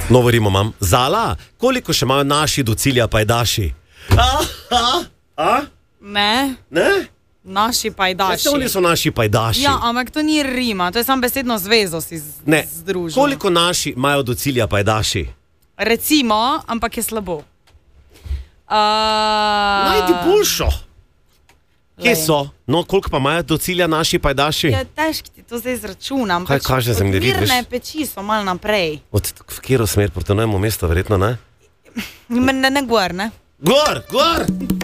Novo rimo imam. Zala, koliko še imajo naši do cilja pajdaši? Ne. Ne? Naši pajdaši. Ja, oni so naši pajdaši. Ja, ampak to ni rima, to je samo besedno zvezo si združil. Koliko naši imajo do cilja pajdaši? Recimo, ampak je slabo. Najdi boljšo. Kje so? No, koliko pa imajo do cilja naši pajdaši? Ja, težko ti to zdaj izračunam. Kaj kaže zemljevid? Mirne peči so malo naprej. V katero smer? Proti novemu mestu, verjetno, ne? Ne gor, ne? Gor!